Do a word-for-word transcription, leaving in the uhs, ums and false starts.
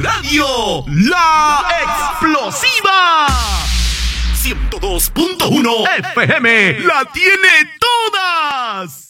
Radio, la explosiva. ciento dos punto uno F M, la tiene todas.